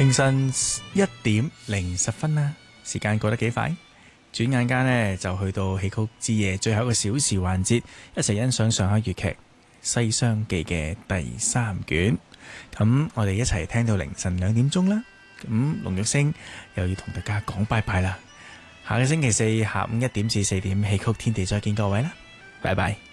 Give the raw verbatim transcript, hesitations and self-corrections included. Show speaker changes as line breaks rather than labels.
凌晨一點零十分啦，時間過得幾快，轉眼間呢，就去到戲曲之夜最後一個小時環節，一齊欣賞上海粵劇《西廂記》嘅第三卷。咁我哋一齊聽到凌晨兩點鐘啦。咁龍玉星又要同大家講拜拜啦。下個星期四下午一點至四點，戲曲天地再見各位啦，拜拜。